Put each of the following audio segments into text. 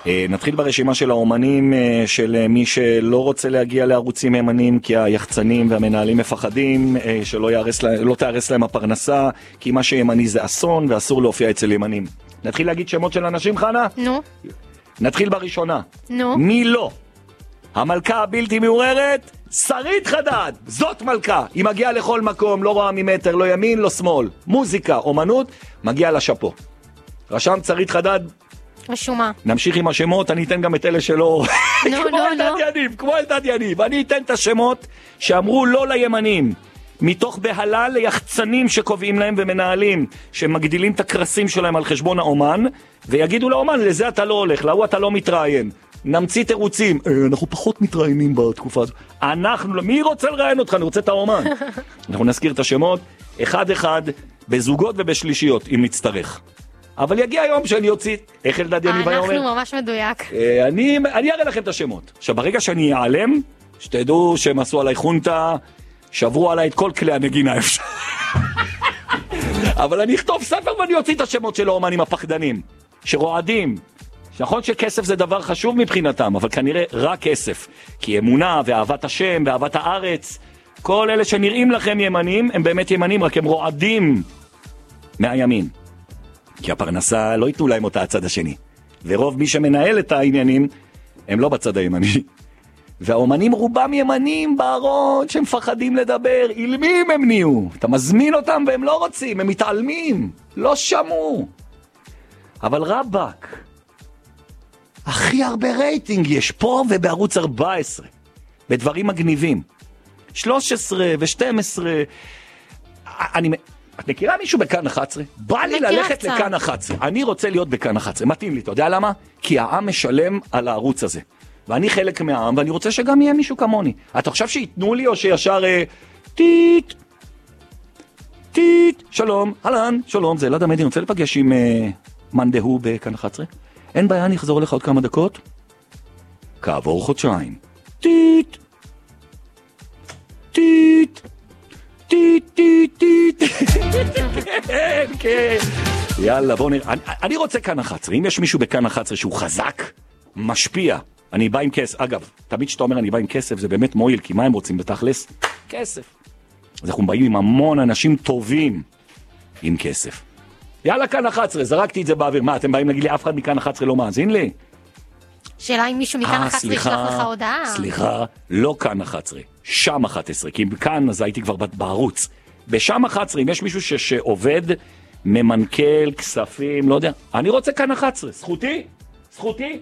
נתחיל ברשימה של האומנים, של מי שלא רוצה להגיע לערוצים ימנים, כי היחצנים והמנהלים מפחדים, שלא תארס להם הפרנסה, כי מה שימני זה אסון, ואסור להופיע אצל ימנים. נתחיל להגיד שמות של אנשים, חנה? נו. נתחיל בראשונה. נו. מי לא? המלכה הבלתי מעוררת, שרית חדד. זאת מלכה. היא מגיעה לכל מקום, לא רואה ממטר, לא ימין, לא שמאל. מוזיקה, אומנות, מגיעה לשפו. רשם שרית חדד. רשומה. נמשיך עם השמות, אני אתן גם את אלה שלא... כמו אלדד יניב. אני אתן את השמות שאמרו לא לימנים. מתוך בהלה ליחצנים שקובעים להם ומנהלים, שמגדילים את הקרסים שלהם על חשבון האומן, ויגידו לאומן, לזה אתה לא הולך, להוא אתה לא מתראיין. נמציא תירוצים, אנחנו פחות מתראיינים בתקופה הזו. מי רוצה לראיין אותך? אני רוצה את האומן. אנחנו נזכיר את השמות, אחד אחד, בזוגות ובשלישיות, אם נצטרך. אבל יגיע היום שאני אוציא, איך אלדד יניב היה אומר? אנחנו ממש מדויק. אני אראה לכם את השמות. עכשיו, ברגע שאני אעלם, שתדעו שהם עשו עליי חונטה, שברו עליי את כל כלי הנגינה אפשר. אבל אני אכתוב ספר ואני אוציא את השמות של האומנים הפחדנים, שרועדים. נכון שכסף זה דבר חשוב מבחינתם, אבל כנראה רק כסף. כי אמונה ואהבת השם ואהבת הארץ, כל אלה שנראים לכם ימנים, הם באמת ימנים, רק הם רועדים מהימין. כי הפרנסה לא ייתנו להם אותה הצד השני. ורוב מי שמנהל את העניינים, הם לא בצד הימני. והאומנים רובם ימנים בארון שמפחדים לדבר, אילמים הם נהיו. אתה מזמין אותם והם לא רוצים, הם מתעלמים, לא שמעו. אבל רבק, הכי הרבה רייטינג יש פה ובערוץ 14, בדברים מגניבים. 13 ו-12, את מכירה מישהו בכאן 11? בא לי ללכת לכאן 11, אני רוצה להיות בכאן 11, מתאים לי, אתה יודע למה? כי העם משלם על הערוץ הזה. ואני חלק מהעם, ואני רוצה שגם יהיה מישהו כמוני. אתה חושב שיתנו לי או שישר טיט, שלום, הלן, שלום, זה אלעד עמדי, אני רוצה לפגש עם מאן דהוא בכאן 11. אין בעיה, אני אחזור לך עוד כמה דקות. כעבור חודשיים. טיט. כן. יאללה, בואו נראה. אני רוצה כאן 11. אם יש מישהו בכאן 11 שהוא חזק, משפיע, אני בא עם כסף. אגב, תמיד שאתה אומר אני בא עם כסף, זה באמת מועיל, כי מה הם רוצים בתכלס? כסף. אז אנחנו באים עם המון אנשים טובים עם כסף. יאללה, כאן 11, זרקתי את זה באוויר. מה, אתם באים להגיד לי, אף אחד מכאן 11 לא מאזין לי? שאלה אם מישהו מכאן 11 ישלח לך הודעה. סליחה, לא כאן 11, שם 11, כי כאן אז הייתי כבר בערוץ. בשם 11, אם יש מישהו שעובד, ממנכ"ל, כספים, לא יודע. אני רוצה כאן 11, זכותי.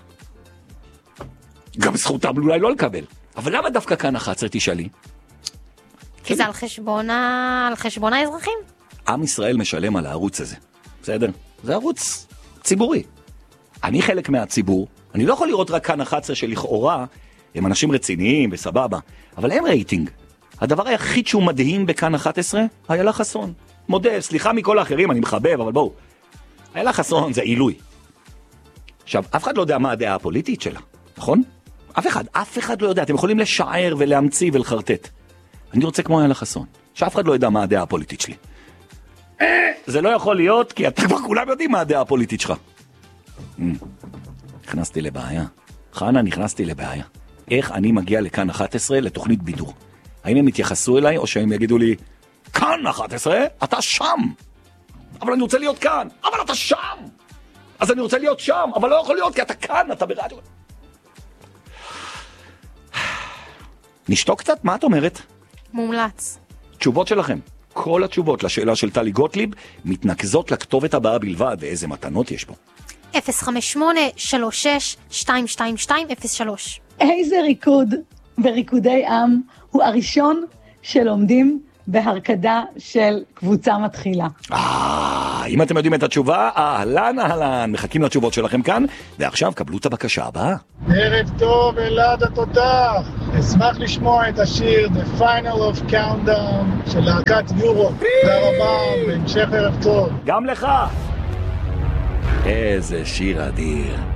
גם זכותם אולי לא לקבל. אבל למה דווקא כאן 11 תשאלי? כי זה על חשבון האזרחים. עם ישראל משלם על הערוץ הזה, בסדר? זה ערוץ ציבורי. אני חלק מהציבור, אני לא יכול לראות רק כאן 11 שלכאורה, הם אנשים רציניים וסבבה, אבל אין רייטינג. הדבר היחיד שהוא מדהים בכאן 11, איילה חסון. מודה, סליחה מכל האחרים, אני מחבב, אבל בואו. איילה חסון זה עילוי. עכשיו, אף אחד לא יודע מה הדעה הפוליטית שלה, נכון? אף אחד לא יודע, אתם יכולים לשער ולהמציא ולחרטט. אני רוצה כמו איילה חסון, שאף אחד לא יודע מה הדעה הפוליטית שלי. זה לא יכול להיות, כי אתה כבר כולם יודעים מה הדעה הפוליטית שלך. נכנסתי לבעיה. חנה, נכנסתי לבעיה. איך אני מגיע לכאן 11 לתוכנית בידור? האם הם יתייחסו אליי, או שהם יגידו לי, כאן 11, אתה שם. אבל אני רוצה להיות כאן. אבל אתה שם. אז אני רוצה להיות שם, אבל לא יכול להיות, כי אתה כאן, אתה ברדיו. נשתוק קצת? מה את אומרת? מומלץ. תשובות שלכם. כל התשובות לשאלה של טלי גוטליב מתנקזות לכתובת הבאה בלבד, ואיזה מתנות יש פה. 058-36-222-03. איזה ריקוד בריקודי עם הוא הראשון שלומדים בהרקדה של קבוצה מתחילה? אם אתם יודעים את התשובה, אהלן, מחכים לתשובות שלכם כאן, ועכשיו קבלו את הבקשה הבאה. ערב טוב, אלעד התותח. אשמח לשמוע את השיר The Final of Countdown של להקת יורו. תודה רבה, בהמשך ערב טוב. גם לך. איזה שיר אדיר.